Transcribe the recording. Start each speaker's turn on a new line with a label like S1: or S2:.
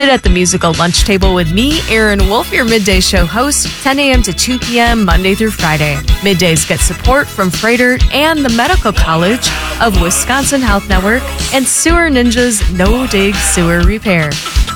S1: Sit at the musical lunch table with me, Aaron Wolf, your midday show host, 10 a.m. to 2 p.m. Monday through Friday. Middays get support from Freighter and the Medical College of Wisconsin Health Network and Sewer Ninja's No Dig Sewer Repair.